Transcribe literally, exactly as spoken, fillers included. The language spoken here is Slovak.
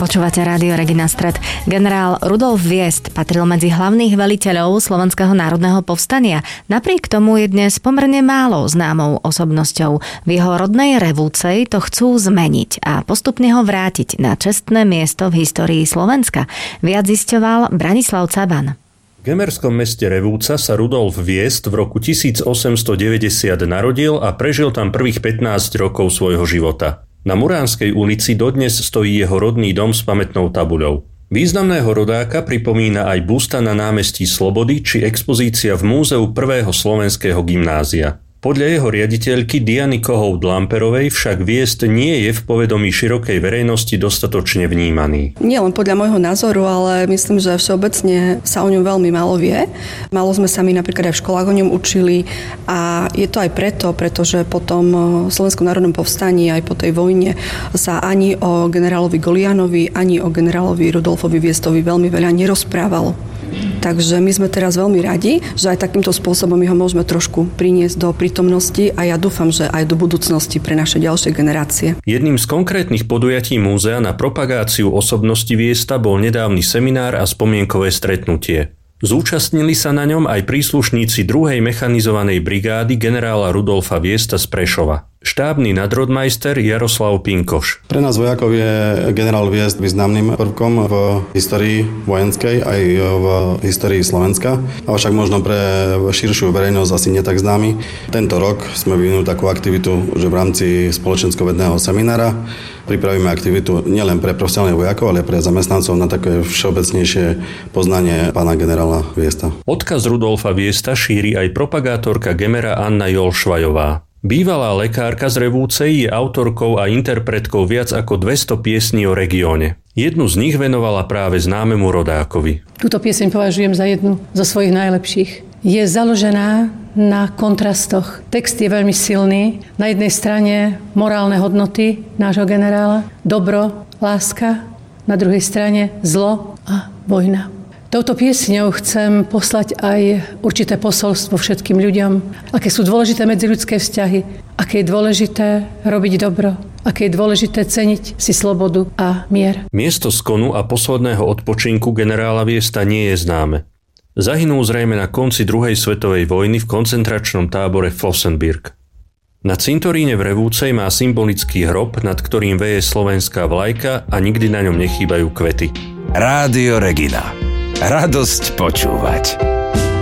Počúvate Rádio Regina Stred. Generál Rudolf Viest patril medzi hlavných veliteľov Slovenského národného povstania. Napriek tomu je dnes pomerne málo známou osobnosťou. V jeho rodnej Revúcej to chcú zmeniť a postupne ho vrátiť na čestné miesto v histórii Slovenska. Viac zisťoval Branislav Caban. V gemerskom meste Revúca sa Rudolf Viest v roku tisíc osemsto deväťdesiat narodil a prežil tam prvých pätnásť rokov svojho života. Na Muránskej ulici dodnes stojí jeho rodný dom s pamätnou tabuľou. Významného rodáka pripomína aj busta na námestí Slobody či expozícia v múzeu prvého slovenského gymnázia. Podľa jeho riaditeľky Diany Kohout-Lamperovej však Viest nie je v povedomí širokej verejnosti dostatočne vnímaný. Nie len podľa môjho názoru, ale myslím, že všeobecne sa o ňom veľmi málo vie. Málo sme sa my napríklad aj v školách o ňom učili a je to aj preto, pretože po tom Slovenskom národnom povstaní aj po tej vojne sa ani o generálovi Golianovi, ani o generálovi Rudolfovi Viestovi veľmi veľa nerozprávalo. Takže my sme teraz veľmi radi, že aj takýmto spôsobom my ho môžeme trošku priniesť do prítomnosti a ja dúfam, že aj do budúcnosti pre naše ďalšie generácie. Jedným z konkrétnych podujatí múzea na propagáciu osobnosti Viesta bol nedávny seminár a spomienkové stretnutie. Zúčastnili sa na ňom aj príslušníci druhej mechanizovanej brigády generála Rudolfa Viesta z Prešova. Štábny nadrodmajster Jaroslav Pinkoš. Pre nás vojakov je generál Viest významným prvkom v histórii vojenskej aj v histórii Slovenska, avšak možno pre širšiu verejnosť asi netak známy. Tento rok sme vyvinuli takú aktivitu, že v rámci spoločensko-vedného seminára pripravíme aktivitu nielen pre profesionálnych vojakov, ale pre zamestnancov na také všeobecnejšie poznanie pána generála Viesta. Odkaz Rudolfa Viesta šíri aj propagátorka Gemera Anna Jolšvajová. Bývalá lekárka z Revúcej je autorkou a interpretkou viac ako dvesto piesní o regióne. Jednu z nich venovala práve známemu rodákovi. Túto pieseň považujem za jednu zo svojich najlepších. Je založená na kontrastoch. Text je veľmi silný. Na jednej strane morálne hodnoty nášho generála, dobro, láska, na druhej strane zlo a vojna. Touto piesňou chcem poslať aj určité posolstvo všetkým ľuďom, aké sú dôležité medziľudské vzťahy, aké je dôležité robiť dobro, aké je dôležité ceniť si slobodu a mier. Miesto skonu a posledného odpočinku generála Viesta nie je známe. Zahynul zrejme na konci druhej svetovej vojny v koncentračnom tábore Flossenbürg. Na cintoríne v Revúcej má symbolický hrob, nad ktorým veje slovenská vlajka a nikdy na ňom nechýbajú kvety. Rádio Regina. Radosť počúvať.